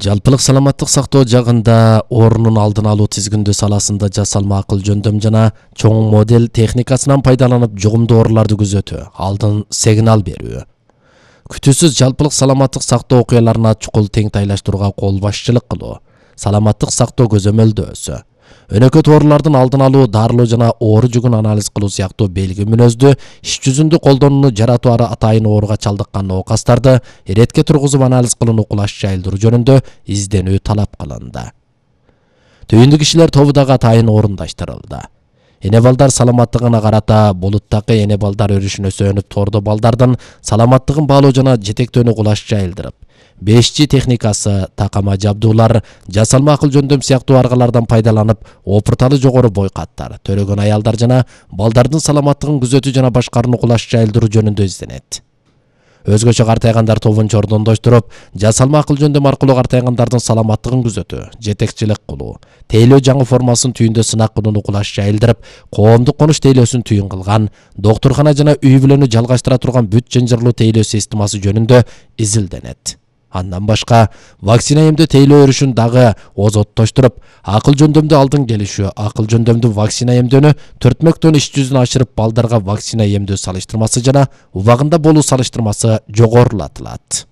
Жалпылык саламаттык сактоо жагында орунун алдын алуу тизгиндөө саласында жасалма акыл жөндөм жана чоң модель техникасынан пайдаланып жугумдуу ооруларды күзөтүү, алдын сигнал берүү. Күтүүсүз жалпылык саламаттык сактоо окуяларына чукул теңтайлаштырууга кол башчылык кылуу, саламаттык сактоо көзөмөлдөөсү, өнөкөт оорулардын алдын алуу, дарылоо жана оору жүгүн анализ кылуу сыяктуу белги мүнөздүү иш жүзүндө колдонууну жаратуу атайын ооруга чалдыккан оокастарды иретке тургузуп анализ кылууну кулаш жайылдыруу жөнүндө изденүү талап кылынды. Түйүндүү кишилер тобу дагы атайын орундаштырылды. Эне балдар саламаттыгына карата булуттакы эне балдар өрүшүнө сөнүп тордо балдардын саламаттыгын баалоо жана жетектөөнү кулаш жайылдырып, 5G техникасы, такама жабдуулар, жасалма акыл жөндөм сыяктуу аргалардан пайдаланып, опурталы жогору бой каттар, төрөгөн аялдар жана балдардын саламаттыгын күзөтүү жана башкарууну кулаш жайылдыруу жөнүндө изденет. Өзгөчө картайгандар тобун чордондоштуруп, жасалма акыл жөндөм аркылуу картайгандардын саламаттыгын күзөтүү, жетекчилик кылуу, тейлөө жаңы формасын түйүндө сынак кылууну кулаш жайылдырып, коомдук конуш тейлөөсүн түйүн кылган, доктуркана жана үй бүлөнү жалгаштыра турган бүт жынжырлуу тейлөө системасы жөнүндө изилденет. Андан башка вакцина эмдөө тейлөө өрүшүн дагы озоттоштуруп, акыл жөндөмдү алдын келишүү, акыл жөндөмдүү вакцина эмдөөнү төртмөктөн иш жүзүн ашырып балдарга вакцина эмдөө салыштырмасы жана убагында болуу салыштырмасы жогорулатылат.